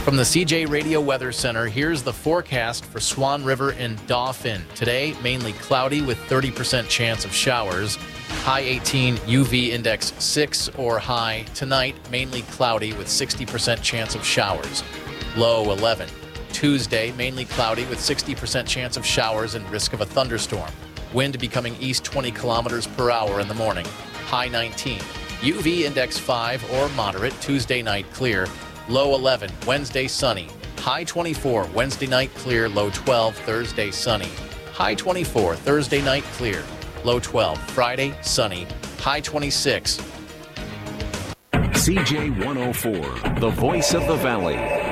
From the CJ Radio Weather Center, here's the forecast for Swan River and Dauphin. Today, mainly cloudy with 30% chance of showers. High 18, UV index 6 or high. Tonight, mainly cloudy with 60% chance of showers. Low 11. Tuesday, mainly cloudy with 60% chance of showers and risk of a thunderstorm. Wind becoming east 20 kilometers per hour in the morning. High 19. UV index 5 or moderate. Tuesday night clear. Low 11. Wednesday sunny. High 24. Wednesday night clear. Low 12. Thursday sunny. High 24. Thursday night clear. Low 12. Friday sunny. High 26. CJ 104, the voice of the valley.